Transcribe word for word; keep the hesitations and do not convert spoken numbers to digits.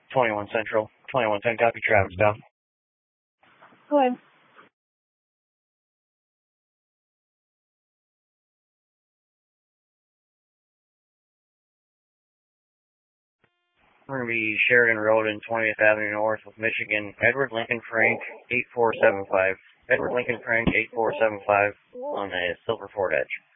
twenty-one Central, twenty-one ten, copy, Travis down. Hello. We're going to be Sheridan Road and twentieth Avenue North with Michigan, Edward Lincoln Frank, eight four seven five. Edward Lincoln Frank, eight four seven five on a Silver Ford Edge.